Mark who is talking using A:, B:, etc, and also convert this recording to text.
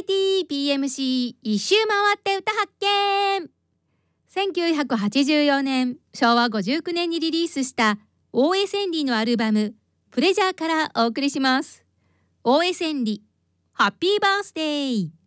A: IITBMC 一周回って歌発見。1984年昭和59年にリリースした大江千里のアルバムプレジャーからお送りします。大江千里ハッピーバースデー。